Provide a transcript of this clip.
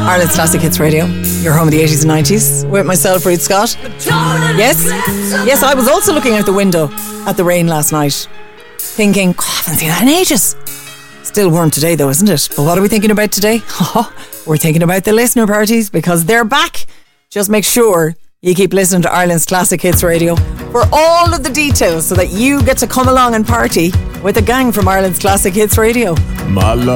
Ireland's Classic Hits Radio, your home of the 80s and 90s, with myself, Ruth Scott. Yes, I was also looking out the window at the rain last night, thinking, I haven't seen that in ages. Still warm today though, isn't it? But what are we thinking about today? We're thinking about the listener parties, because they're back. Just make sure you keep listening to Ireland's Classic Hits Radio for all of the details, so that you get to come along and party with a gang from Ireland's Classic Hits Radio. My love.